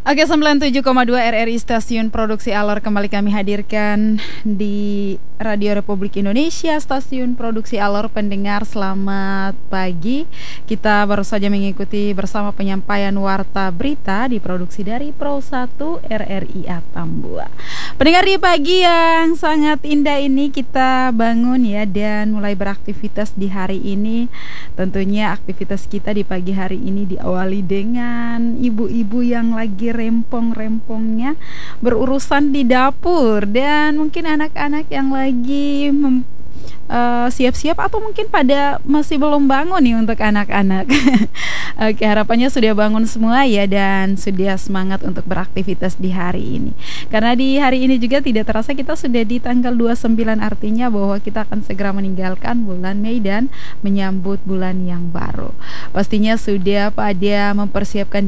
Oke, 97,2 RRI Stasiun Produksi Alor kembali kami hadirkan di Radio Republik Indonesia, Stasiun Produksi Alor. Pendengar, selamat pagi. Kita baru saja mengikuti bersama penyampaian warta berita diproduksi dari Pro 1 RRI Atambua. Pendengar, di pagi yang sangat indah ini kita bangun ya dan mulai beraktivitas di hari ini. Tentunya aktivitas kita di pagi hari ini diawali dengan ibu-ibu yang lagi rempong-rempongnya berurusan di dapur, dan mungkin anak-anak yang lagi siap-siap atau mungkin pada masih belum bangun nih untuk anak-anak. Oke, harapannya sudah bangun semua ya dan sudah semangat untuk beraktivitas di hari ini. Karena di hari ini juga tidak terasa kita sudah di tanggal 29, artinya bahwa kita akan segera meninggalkan bulan Mei dan menyambut bulan yang baru. Pastinya sudah pada mempersiapkan